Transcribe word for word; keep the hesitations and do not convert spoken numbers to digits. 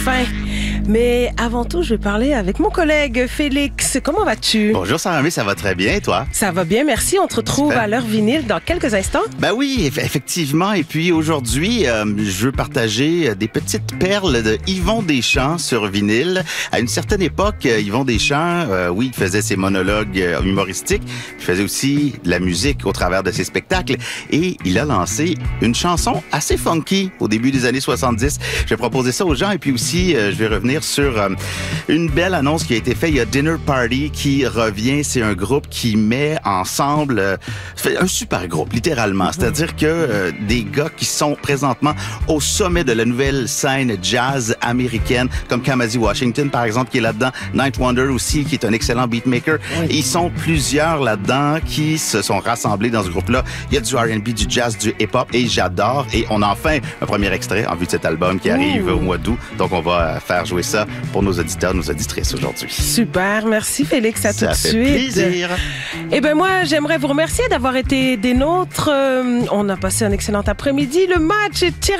Fin. Mais avant tout, je vais parler avec mon collègue Félix. Comment vas-tu? Bonjour Sarah, ça va très bien et toi? Ça va bien, merci. On te retrouve Super. à l'heure vinyle dans quelques instants. Ben oui, eff- effectivement. Et puis aujourd'hui, euh, je veux partager des petites perles de Yvon Deschamps sur vinyle. À une certaine époque, euh, Yvon Deschamps, euh, oui, il faisait ses monologues euh, humoristiques. Il faisait aussi de la musique au travers de ses spectacles. Et il a lancé une chanson assez funky au début des années soixante-dix. Je vais proposer ça aux gens et puis aussi, euh, je vais revenir sur euh, une belle annonce qui a été faite. Il y a Dinner Party qui revient. C'est un groupe qui met ensemble euh, fait un super groupe, littéralement. Mm-hmm. C'est-à-dire que euh, des gars qui sont présentement au sommet de la nouvelle scène jazz américaine, comme Kamasi Washington, par exemple, qui est là-dedans. Ninth Wonder aussi, qui est un excellent beatmaker. Oui. Ils sont plusieurs là-dedans qui se sont rassemblés dans ce groupe-là. Il y a du R and B, du jazz, du hip-hop et j'adore. Et on a enfin un premier extrait en vue de cet album qui arrive Ouh. au mois d'août. Donc, on va faire jouer ça pour nos auditeurs, nos auditrices aujourd'hui. Super, merci Félix, à ça tout de fait suite. Plaisir. Eh bien moi, j'aimerais vous remercier d'avoir été des nôtres. Euh, on a passé un excellent après-midi. Le match est tiré